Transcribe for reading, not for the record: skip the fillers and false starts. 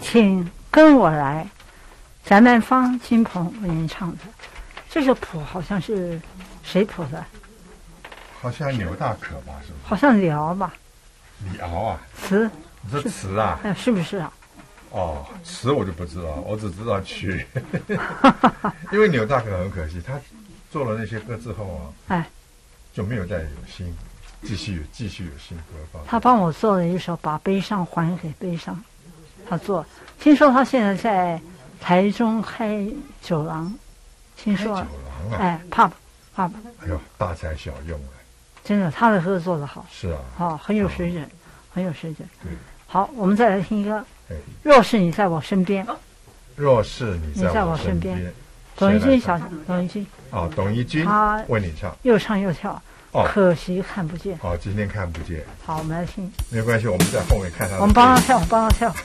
请跟我来，翟曼芳、金鹏为您唱的。这个谱好像是谁谱的？ 好像牛大可吧，是不是？ 好像李敖吧？ 李敖啊？ 词？ 你说词啊？ 是不是啊？ 哦，词我就不知道，我只知道曲。因为牛大可很可惜，他做了那些歌之后啊，就没有再有新，继续有新歌放。 他帮我做了一首《把悲伤还给悲伤》，他做。听说他现在在台中开酒廊，听说。 酒廊啊 ？pub。 哎呦，大材小用啊！ 真的，他的歌做得好。 是啊。 很有水准，很有水准。 对。 好，我们再来听一个。若是你在我身边。 若是你在我身边。 董一军董一军。 董一军。 他为你唱。 又唱又跳。可惜看不见。 今天看不见。 好，我们来听。 没关系，我们在后面看他。 我们帮他跳。